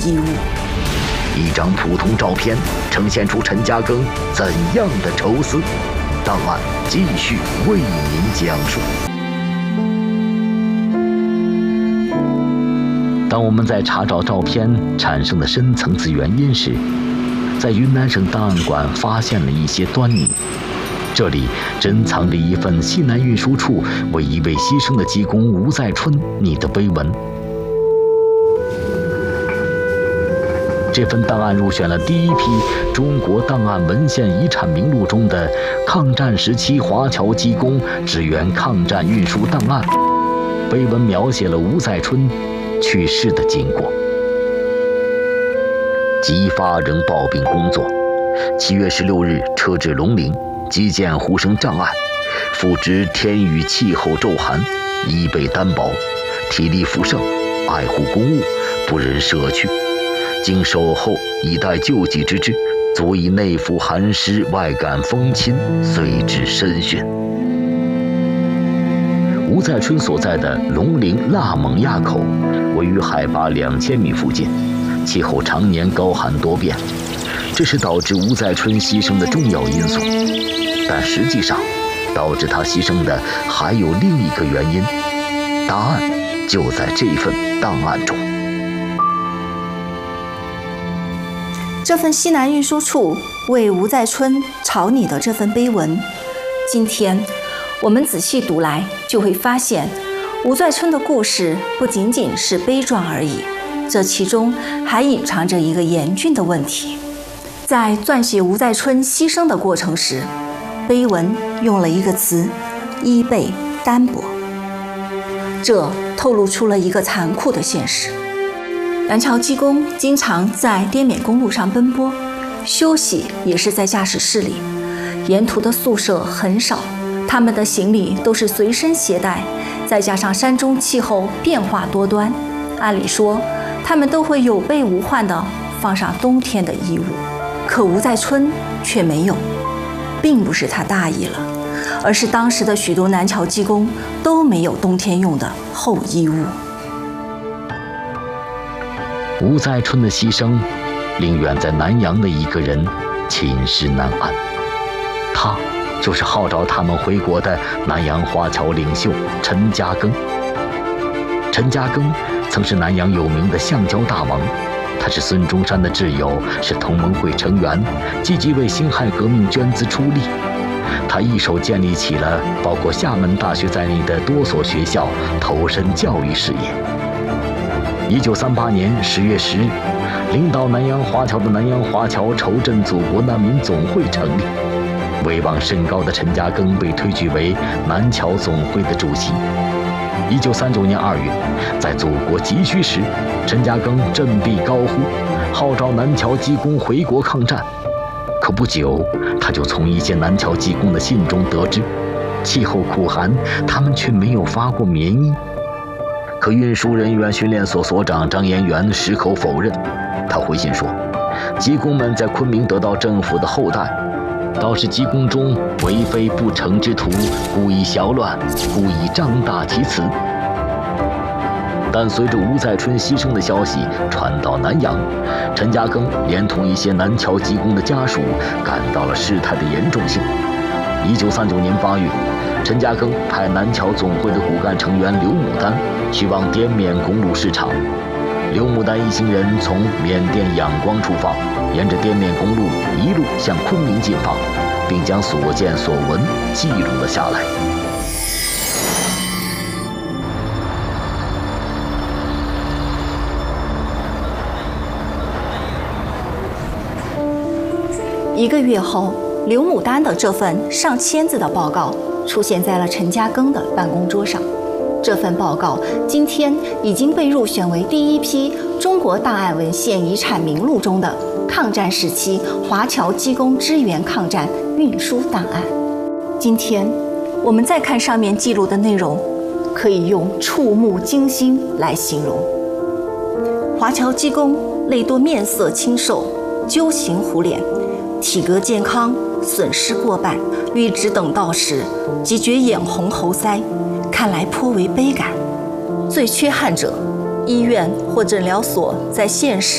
衣物。 一张普通照片呈现出陈嘉庚怎样的抽丝？档案继续为您讲述。当我们在查找照片产生的深层次原因时，在云南省档案馆发现了一些端倪。这里珍藏着一份西南运输处为一位牺牲的技工吴在春拟的碑文。这份档案入选了第一批中国档案文献遗产名录中的抗战时期华侨技工支援抗战运输档案。碑文描写了吴在春去世的经过。即发仍抱病工作，7月16日车至龙陵，击见呼声障碍，复知天雨气候骤寒，衣被单薄，体力ful盛，爱护公务，不忍舍去。经守候以待救济之至，足以内服寒湿，外感风侵，遂至身殉。吴在春所在的龙陵腊勐垭口位于海拔2000米附近，气候常年高寒多变，这是导致吴在春牺牲的重要因素。但实际上，导致他牺牲的还有另一个原因，答案就在这份档案中。 这份西南运输处为吴在春草拟的这份碑文，今天我们仔细读来，就会发现吴在春的故事不仅仅是悲壮而已，这其中还隐藏着一个严峻的问题。在撰写吴在春牺牲的过程时，碑文用了一个词“衣被单薄”，这透露出了一个残酷的现实。南侨技工经常在滇缅公路上奔波，休息也是在驾驶室里，沿途的宿舍很少，他们的行李都是随身携带，再加上山中气候变化多端，按理说他们都会有备无患地放上冬天的衣物，可吴在春却没有，并不是他大意了，而是当时的许多南侨技工都没有冬天用的厚衣物。 吴在春的牺牲令远在南洋的一个人寝食难安，他就是号召他们回国的南洋华侨领袖陈嘉庚。陈嘉庚曾是南洋有名的橡胶大王，他是孙中山的挚友，是同盟会成员，积极为辛亥革命捐资出力。他一手建立起了包括厦门大学在内的多所学校，投身教育事业。1938年10月10日，领导南洋华侨的南洋华侨筹赈祖国难民总会成立。威望甚高的陈嘉庚被推举为南侨总会的主席。1939年2月，在祖国急需时，陈嘉庚振臂高呼，号召南侨技工回国抗战。可不久，他就从一些南侨技工的信中得知，气候苦寒，他们却没有发过棉衣。可运输人员训练所所长张延元矢口否认。他回信说，技工们在昆明得到政府的厚待，倒是技工中为非不成之徒，故意淆乱，故意张大其词。但随着吴在春牺牲的消息传到南洋，陈嘉庚连同一些南侨技工的家属感到了事态的严重性。1939年8月，陈嘉庚派南侨总会的骨干成员刘牡丹去往滇缅公路视察。刘牡丹一行人从缅甸仰光出发，沿着滇缅公路一路向昆明进发，并将所见所闻记录了下来。 1个月后，刘牡丹的这份上千字的报告出现在了陈嘉庚的办公桌上。这份报告今天已经被入选为第一批中国档案文献遗产名录中的抗战时期华侨技工支援抗战运输档案。今天我们再看上面记录的内容，可以用触目惊心来形容。华侨技工类多面色清瘦，揪形糊脸，体格健康，损失过半，欲只等到时，即觉眼红喉塞，看来颇为悲感。最缺憾者，医院或诊疗所在现时